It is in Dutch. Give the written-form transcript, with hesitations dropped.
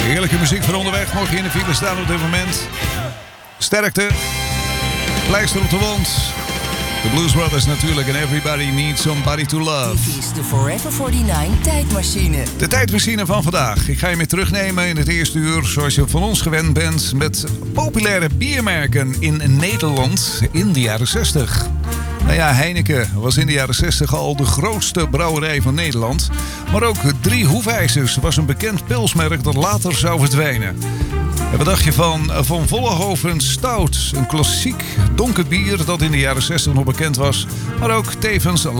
Heerlijke muziek voor onderweg. Mocht je in de file staan op dit moment. Sterkte. Pleister op de wond. De Blues Brothers natuurlijk. En Everybody Needs Somebody to Love. Dit is de Forever 49 tijdmachine. De tijdmachine van vandaag. Ik ga je mee terugnemen in het eerste uur, zoals je van ons gewend bent, met populaire biermerken in Nederland in de jaren 60. Nou ja, Heineken was in de jaren 60 al de grootste brouwerij van Nederland. Maar ook Drie Hoefijzers was een bekend pilsmerk dat later zou verdwijnen. En wat dacht je van Vollenhoven Stout? Een klassiek donker bier dat in de jaren 60 nog bekend was, maar ook tevens